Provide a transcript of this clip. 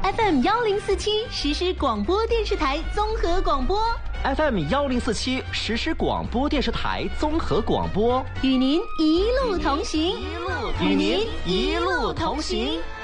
FM1047实时广播电视台综合广播。 FM1047实时广播电视台综合广播， 与您一路同行， 与您一路同行。